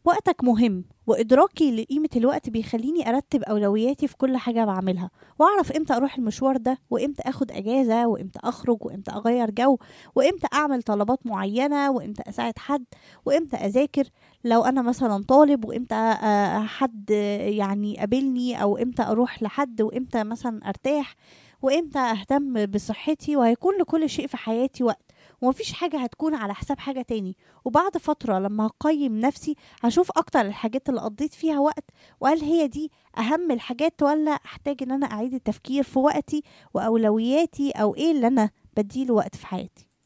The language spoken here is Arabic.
وقتك مهم، وإدراكي لقيمة الوقت بيخليني أرتب أولوياتي في كل حاجة بعملها، وأعرف إمتى أروح المشوار ده، وإمتى أخد أجازة، وإمتى أخرج، وإمتى أغير جو، وإمتى أعمل طلبات معينة، وإمتى أساعد حد، وإمتى أذاكر لو أنا مثلا طالب، وإمتى حد يعني قابلني، أو إمتى أروح لحد، وإمتى مثلا أرتاح، وإمتى أهتم بصحتي. وهيكون لكل شيء في حياتي وقت، ومفيش حاجة هتكون على حساب حاجة تاني. وبعد فترة لما هقيم نفسي هشوف اكتر الحاجات اللي قضيت فيها وقت، وهل هي دي اهم الحاجات، ولا احتاج ان انا اعيد التفكير في وقتي واولوياتي، او ايه اللي انا بديله وقت في حياتي.